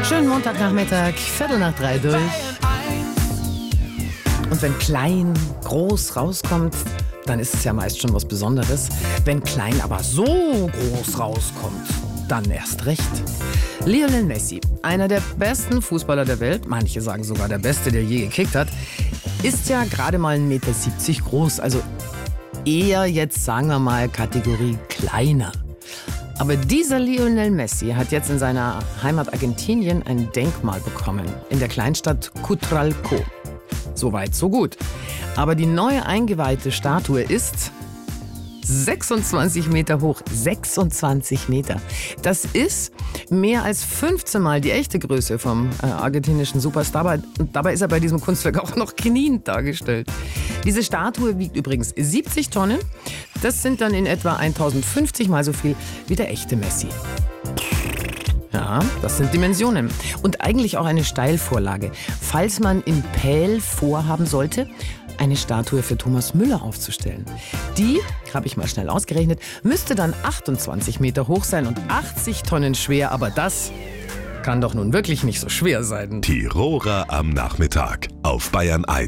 Schönen Montagnachmittag, 2:45 durch. Und wenn klein, groß rauskommt, dann ist es ja meist schon was Besonderes. Wenn klein aber so groß rauskommt, dann erst recht. Lionel Messi, einer der besten Fußballer der Welt, manche sagen sogar der Beste, der je gekickt hat, ist ja gerade mal 1,70 Meter groß. Also eher jetzt, sagen wir mal, Kategorie kleiner. Aber dieser Lionel Messi hat jetzt in seiner Heimat Argentinien ein Denkmal bekommen, in der Kleinstadt Cutralcó. So weit, so gut. Aber die neu eingeweihte Statue ist 26 Meter hoch. 26 Meter. Das ist mehr als 15 Mal die echte Größe vom argentinischen Superstar. Und dabei ist er bei diesem Kunstwerk auch noch kniend dargestellt. Diese Statue wiegt übrigens 70 Tonnen. Das sind dann in etwa 1050 Mal so viel wie der echte Messi. Ja, das sind Dimensionen. Und eigentlich auch eine Steilvorlage. Falls man in Pähl vorhaben sollte, eine Statue für Thomas Müller aufzustellen. Die, habe ich mal schnell ausgerechnet, müsste dann 28 Meter hoch sein und 80 Tonnen schwer. Aber das kann doch nun wirklich nicht so schwer sein. Tiroler am Nachmittag auf Bayern 1.